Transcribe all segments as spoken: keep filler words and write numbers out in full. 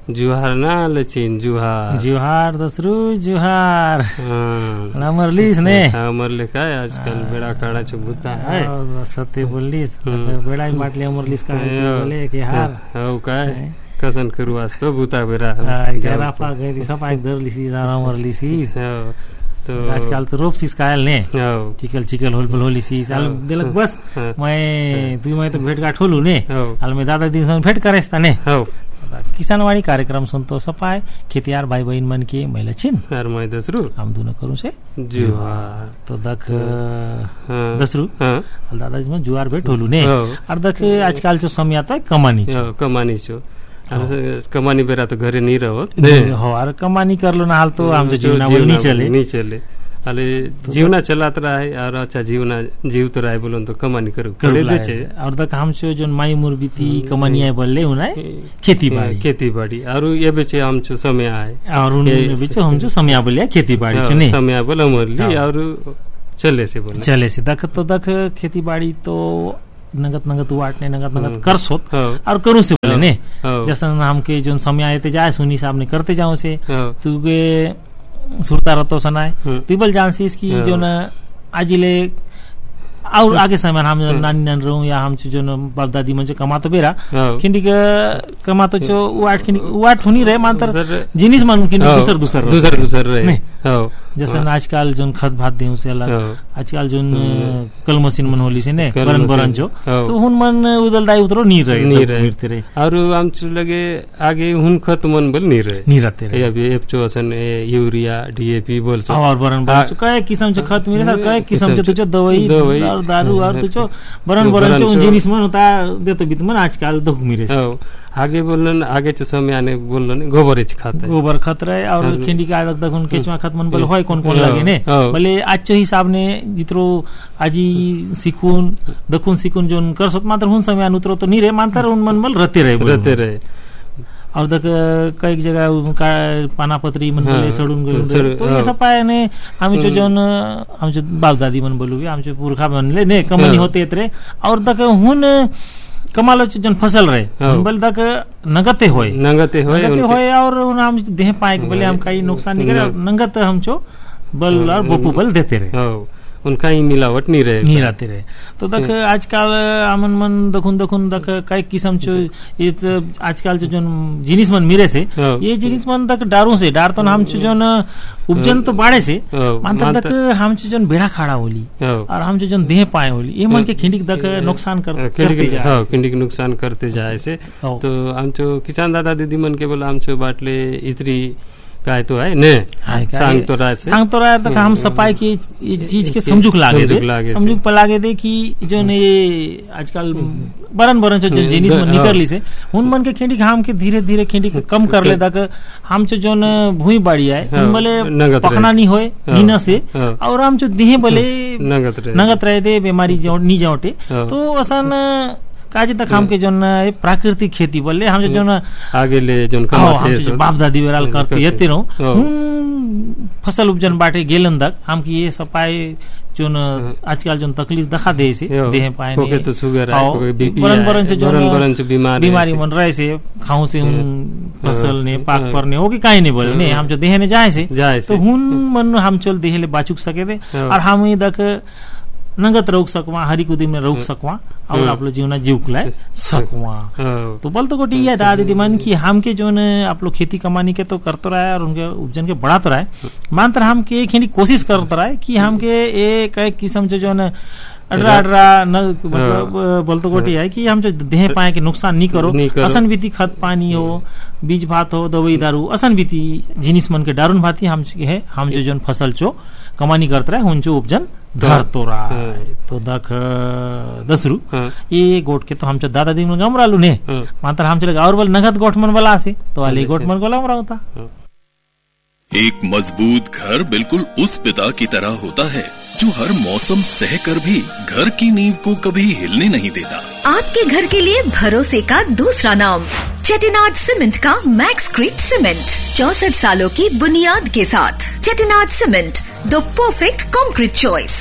जुहार ना लचिन जुहार जुहार दसरू जुहार number lease ने अमर लिखा है आजकल बेड़ा काड़ा चुबुता है सत्य बोलिस बेड़ा ही माटले अमर लीस का बोले कि हार हो काय कसन करू आज तो बुता बेरा गराफा गई सब एक दर लिसी अमर लिसी तो आजकल तो रोप सिस कायल ने चिकल चिकल होल होली सी साल दिलक बस मैं तू मैं तो भेट गाठ होलू ने हाल में दादा दिन भेट करेस तने किसानवाड़ी कार्यक्रम सुनतो सपाय खेतियार भाई बहन मन के महिला छिन यार मैं दसरू हम दोनों करू से जुहार तो दख दसरू दादाजी में जुहार भेट होलू ने और दख आजकल जो समय आता है कमानी कमानी छो कमानी बेरा तो घरे नहीं रहो हो और कमानी कर लो ना हाल तो हम जो जीवना वो नहीं चले नहीं चले अरे जीवना चलात रहा है और अच्छा जीवना जीव तो रहा है बोलो तो कमानी करो करे दे छे और तक हम छो जो माई मुर बीती कमानी है बोले हुना है खेती बाड़ी खेती बाड़ी और ये बेचे हम छो समय आए और उन बेचे हम छो समय बोले खेती बाड़ी छने समय बोले मरली और चले से बोले चले से दख तो दख खेती बाड़ी तो नगत नगत वाटने नगत नगत कर सोत और करूँ से बोले ने जैसा हम के जो समय आए थे जाए सुनी साहब ने करते जाओ से तू के सुरता रतो सनाए तिबल जानसी इसकी जो न आजिले और आगे समय हम नानी नन रहूं या हम जो न बाप दादी मन जो कमा तो बेरा खिंडी का कमा तो जो वाट खिंडी वाट होनी रहे मानतर जिनिस मान खिंडी दूसर दूसर दूसर दूसर रहे जैसे आजकल जो खत भात देऊ से अलग आजकल जो कल मशीन मन होली से ने बरन बरन जो तो हुन मन उदल दाई उतरो नी रहे नी रहे और हम लगे आगे हुन खत मन बल नी रहे नी रहते रहे अभी एप चो असन यूरिया डीएपी बोल सो और बरन बरन कय किस्म जो खत मिले सर कय किस्म जो तुझे दवाई और दारू और तुझो बरन बरन जो जिनिस मन होता देतो बित मन आजकल दुख मिले से आगे बोलन आगे चो समय आने बोलन गोबर इच खाता गोबर खत रहे और खिंडी का आदत दखुन केचवा खत मन बल होय कौन कौन लगे ने भले आज चो हिसाब ने जितरो आजी सिकुन दखुन सिकुन जोन कर सत मात्र हुन समय अनुतरो तो नहीं रहे मानतर उन मन मल रहते रहे रहते रहे और दक कई जगह पाना पत्री मन बोले सडून गए तो ये सब पाए ने हम जो जोन हम जो बाप दादी मन बोलू हम जो पुरखा मन ले ने कमनी होते इतरे और दक हुन कमालो जन फसल रहे बल तक नगते होए नगते होए नगते होए और हम देह पाए बोले हम कई नुकसान नहीं करे नगत हम चो बल और बपू बल देते रहे उनका ही मिलावट नहीं रहे नहीं रहते रहे तो देख आजकल आमन मन दखुन दखुन दख कई किस्म चो ये आजकल जो जिनिस मन मिरे से ये जिनिस मन तक डारू से डार तो हम जो उपजन तो बाड़े से मानता तक हम जो बेड़ा खाड़ा होली और हम जो देह पाए होली ये मन के खिंडिक तक नुकसान करते जाए खिंडिक नुकसान करते जाए से तो हम जो किसान दादा दीदी मन के बोला हम जो बाटले इतनी काय तो है ने सांग तो रहा सांग तो रहा तो हम सफाई की चीज के समझुक लागे दे समझुक पर लागे दे कि जो ने आजकल बरन बरन जो जिनिस मन निकली से उन मन के खिंडी हम के धीरे धीरे खिंडी कम कर ले तक हम जो न भूई बाड़ी आए उन बोले पखना नहीं होए नीना से और हम जो देह बोले नगत रहे दे बीमारी नी जाओटे तो असन काजी तक हम के जो प्राकृतिक खेती बोले हम जो न आगे ले जो बाप दादी बेराल करते येते रहो फसल उपजन बाटे गेलन तक हम की ये सफाई जो न आजकल जो तकलीफ दिखा दे से देह पाए ने तो शुगर है कोई बीपी बरन बरन से जो बरन बरन से बीमारी बीमारी मन रहे से खाऊ से फसल ने पाक पर ने हो कि काई नहीं बोले ने हम जो देह ने जाए से तो हुन मन हम चल देह ले बाचुक सके दे और हम ही तक नगत रोक सकवा हरी कुदी में रोक सकवा और आप लोग जीवना जीव लाए सकवा तो बल तो कोटी है दादी दी मन की हम के जो न आप लोग खेती कमानी के तो करते रहा है और उनके उपजन के बढ़ाते रहा है मानतर हम के एक ही कोशिश करते रहा है कि हम के एक एक किस्म जो जो न अडरा अडरा न मतलब बोल तो कोटी है कि हम जो देह पाए के नुकसान नहीं करो असन बीती खत पानी हो बीज भात हो दवाई दारू असन बीती जिनिस मन के डारून भाती हम है हम जो जो फसल चो कमानी करते रहे उन जो उपजन धर तो रहा है तो दख दसरू ये गोट के तो हम दादा दी गम रालू ने मात्र हम चले और बल नगद गोट मन बला से तो वाले गोट मन गोला मरा होता। एक मजबूत घर बिल्कुल उस पिता की तरह होता है जो हर मौसम सहकर भी घर की नींव को कभी हिलने नहीं देता। आपके घर के लिए भरोसे का दूसरा नाम चेटिनाड सीमेंट का मैक्सक्रीट सीमेंट चौसठ सालों की बुनियाद के साथ। Chettinad cement the perfect concrete choice.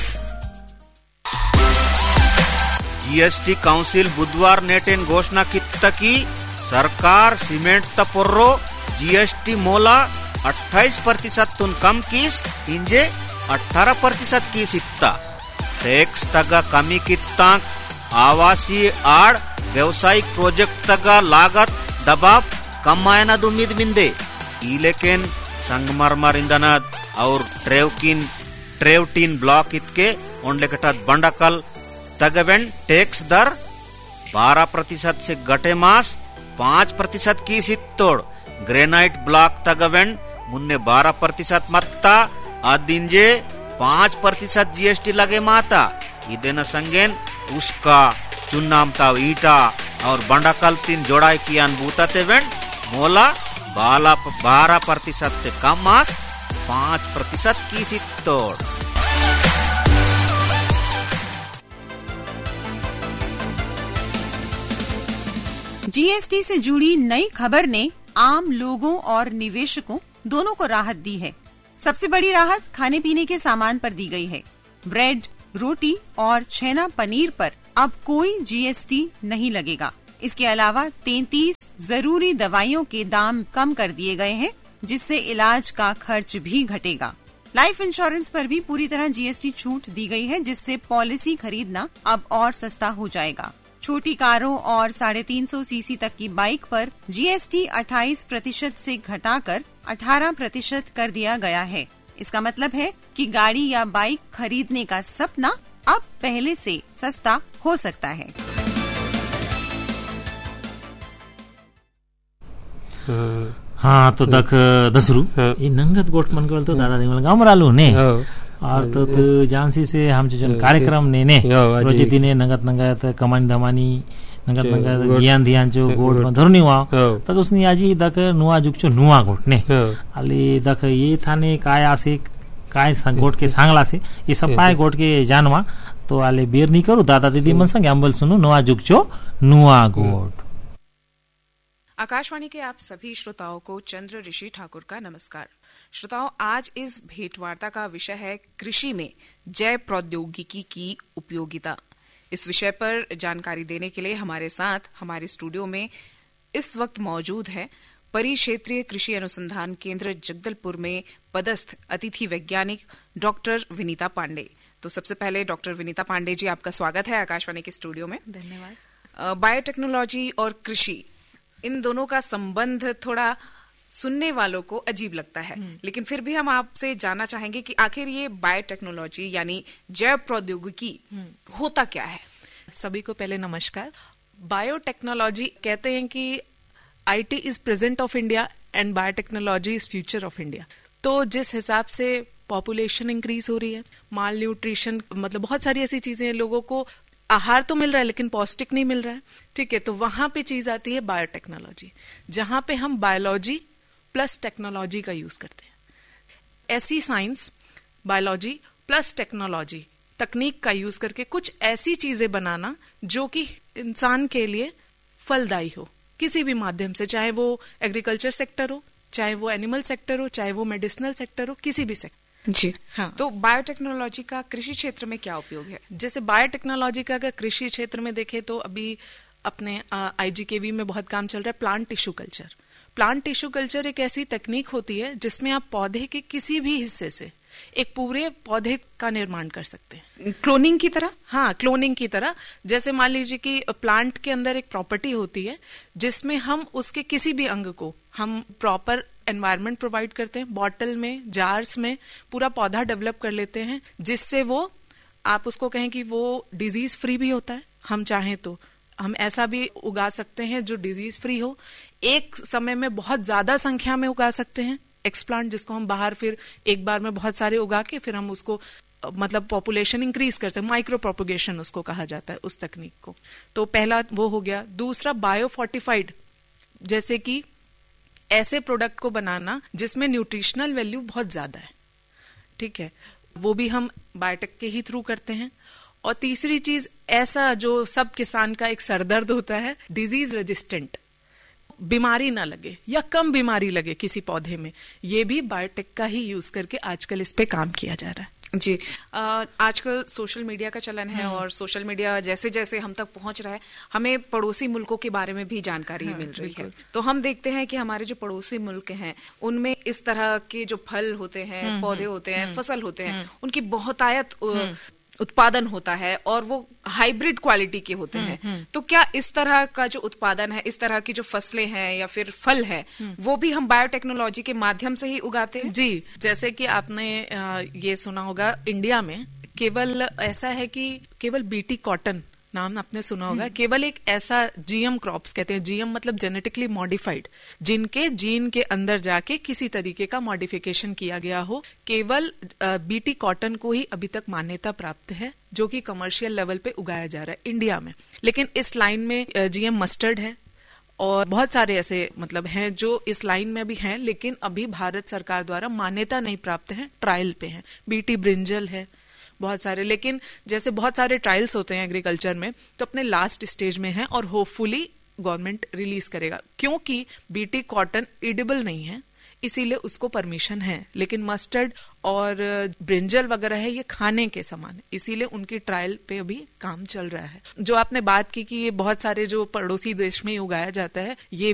GST council बुधवार नेटेन घोषणा की तकी सरकार सीमेंट तपोर्रो जीएसटी मोला अट्ठाईस प्रतिशत तुन कम कीस इंजे अठारह प्रतिशत कीस इत्ता टैक्स तगा कमी कित्तांक आवासीय आड़ व्यावसायिक प्रोजेक्ट तगा लागत दबाव कम आयना उम्मीद मिंदे ई लेकिन संगमरमर इंधनद और ट्रेवकिन ट्रेवटीन ब्लॉक इतके ओंडलेकटद बंडकल तगवेन टैक्स दर बारह प्रतिशत से घटे मास पाँच प्रतिशत की सित्तोड़ ग्रेनाइट ब्लॉक तगवेन मुन्ने बारह प्रतिशत मत्ता आदिंजे पाँच प्रतिशत जीएसटी लगे माता इदेन संगेन उसका चुन्नामता ईटा और बंडकल तीन जोड़ाई की अनुभूता तेवेन मोला बाला बारह प्रतिशत से कम मास पाँच प्रतिशत की सित्तोड़। जीएसटी से जुड़ी नई खबर ने आम लोगों और निवेशकों दोनों को राहत दी है। सबसे बड़ी राहत खाने पीने के सामान पर दी गई है। ब्रेड, रोटी और छेना पनीर पर अब कोई जीएसटी नहीं लगेगा। इसके अलावा तैंतीस जरूरी दवाइयों के दाम कम कर दिए गए हैं, जिससे इलाज का खर्च भी घटेगा। लाइफ इंश्योरेंस पर भी पूरी तरह जीएसटी छूट दी गई है, जिससे पॉलिसी खरीदना अब और सस्ता हो जाएगा। छोटी कारों और साढ़े तीन सौ सीसी तक की बाइक पर जीएसटी अट्ठाईस प्रतिशत से घटाकर अठारह प्रतिशत कर दिया गया है। इसका मतलब है कि गाड़ी या बाइक खरीदने का सपना अब पहले से सस्ता हो सकता है। हाँ तो तक दसरू ये नंगत गोष्ट मन तो दादा दिमल गाँव रालू ने और तो तो झांसी से हम जो कार्यक्रम ने ने रोजी दिने नंगत नंगत कमानी धमानी नंगत नंगत ज्ञान ध्यान जो गोड में धरनी हुआ तक उसने आज ही दक नुआ जुग चो नुआ गोट ने अली दक ये थाने काय आसे काय गोट के सांगला से ये सब पाए गोट के जानवा तो आले बेर नहीं करू दादा दीदी मन संग अंबल सुनो नुआ जुग चो नुआ गोट। आकाशवाणी के आप सभी श्रोताओं को चंद्र ऋषि ठाकुर का नमस्कार। श्रोताओं, आज इस भेंटवार्ता का विषय है कृषि में जैव प्रौद्योगिकी की उपयोगिता। इस विषय पर जानकारी देने के लिए हमारे साथ हमारे स्टूडियो में इस वक्त मौजूद है परिक्षेत्रीय कृषि अनुसंधान केंद्र जगदलपुर में पदस्थ अतिथि वैज्ञानिक डॉक्टर विनीता पांडे। तो सबसे पहले डॉक्टर विनीता पांडे जी, आपका स्वागत है आकाशवाणी के स्टूडियो में। धन्यवाद। बायोटेक्नोलॉजी और कृषि, इन दोनों का संबंध थोड़ा सुनने वालों को अजीब लगता है, लेकिन फिर भी हम आपसे जानना चाहेंगे कि आखिर ये बायोटेक्नोलॉजी यानी जैव प्रौद्योगिकी होता क्या है। सभी को पहले नमस्कार। बायोटेक्नोलॉजी कहते हैं कि IT is present of India and biotechnology is future of India. तो जिस हिसाब से पॉपुलेशन इंक्रीज हो रही है, माल न्यूट्रिशन, मतलब बहुत सारी ऐसी चीजें हैं, लोगों को आहार तो मिल रहा है लेकिन पौष्टिक नहीं मिल रहा है, ठीक है, तो वहां पे चीज आती है बायोटेक्नोलॉजी, जहां पे हम बायोलॉजी प्लस टेक्नोलॉजी का यूज करते हैं। ऐसी साइंस, बायोलॉजी प्लस टेक्नोलॉजी, तकनीक का यूज करके कुछ ऐसी चीजें बनाना जो कि इंसान के लिए फलदायी हो किसी भी माध्यम से, चाहे वो एग्रीकल्चर सेक्टर हो, चाहे वो एनिमल सेक्टर हो, चाहे वो मेडिसिनल सेक्टर हो, किसी भी सेक्टर। जी हाँ। तो बायोटेक्नोलॉजी का कृषि क्षेत्र में क्या उपयोग है? जैसे बायोटेक्नोलॉजी का अगर कृषि क्षेत्र में देखें तो अभी अपने आईजीकेवी में बहुत काम चल रहा है plant tissue culture. Plant tissue culture एक ऐसी तकनीक होती है जिसमें आप पौधे के किसी भी हिस्से से एक पूरे पौधे का निर्माण कर सकते हैं, क्लोनिंग की तरह। हाँ, क्लोनिंग की तरह। जैसे मान लीजिए कि प्लांट के अंदर एक प्रॉपर्टी होती है जिसमें हम उसके किसी भी अंग को हम प्रॉपर एनवायरनमेंट प्रोवाइड करते हैं, बॉटल में, जार्स में पूरा पौधा डेवलप कर लेते हैं, जिससे वो, आप उसको कहें कि वो डिजीज फ्री भी होता है। हम चाहें तो हम ऐसा भी उगा सकते हैं जो डिजीज फ्री हो, एक समय में बहुत ज्यादा संख्या में उगा सकते हैं एक्सप्लांट, जिसको हम बाहर फिर एक बार में बहुत सारे उगा के फिर हम उसको मतलब पॉपुलेशन इंक्रीज कर सकते, माइक्रो प्रोपोगेशन उसको कहा जाता है उस तकनीक को। तो पहला वो हो गया। दूसरा बायो फोर्टिफाइड, जैसे कि ऐसे प्रोडक्ट को बनाना जिसमें न्यूट्रिशनल वैल्यू बहुत ज्यादा है, ठीक है, वो भी हम बायोटेक के ही थ्रू करते हैं। और तीसरी चीज, ऐसा जो सब किसान का एक सरदर्द होता है, डिजीज रेजिस्टेंट, बीमारी ना लगे या कम बीमारी लगे किसी पौधे में, ये भी बायोटेक का ही यूज करके आजकल इस पे काम किया जा रहा है। जी, आजकल सोशल मीडिया का चलन है और सोशल मीडिया जैसे जैसे हम तक पहुंच रहा है, हमें पड़ोसी मुल्कों के बारे में भी जानकारी हाँ, मिल रही है। तो हम देखते हैं कि हमारे जो पड़ोसी मुल्क हैं उनमें इस तरह के जो फल होते हैं, पौधे होते हैं, फसल होते हैं, उनकी बहुतायत उत्पादन होता है और वो हाइब्रिड क्वालिटी के होते हैं। तो क्या इस तरह का जो उत्पादन है, इस तरह की जो फसलें हैं या फिर फल है, वो भी हम बायोटेक्नोलॉजी के माध्यम से ही उगाते हैं? जी, जैसे कि आपने ये सुना होगा, इंडिया में केवल ऐसा है कि केवल बीटी कॉटन नाम आपने सुना होगा, केवल एक ऐसा जीएम क्रॉप्स कहते हैं, जीएम मतलब जेनेटिकली मॉडिफाइड, जिनके जीन के अंदर जाके किसी तरीके का मॉडिफिकेशन किया गया हो, केवल बीटी कॉटन को ही अभी तक मान्यता प्राप्त है, जो कि कमर्शियल लेवल पे उगाया जा रहा है इंडिया में। लेकिन इस लाइन में जीएम मस्टर्ड है और बहुत सारे ऐसे मतलब हैं जो इस लाइन में भी हैं, लेकिन अभी भारत सरकार द्वारा मान्यता नहीं प्राप्त है, ट्रायल पे है। बीटी ब्रिंजल है, बहुत सारे, लेकिन जैसे बहुत सारे ट्रायल्स होते हैं एग्रीकल्चर में, तो अपने लास्ट स्टेज में है और होपफुली गवर्नमेंट रिलीज करेगा, क्योंकि बीटी कॉटन एडिबल नहीं है, इसीलिए उसको परमिशन है। लेकिन मस्टर्ड और ब्रिंजल वगैरह है, ये खाने के समान है, इसीलिए उनकी ट्रायल पे अभी काम चल रहा है। जो आपने बात की कि ये बहुत सारे जो पड़ोसी देश में ही उगाया जाता है, ये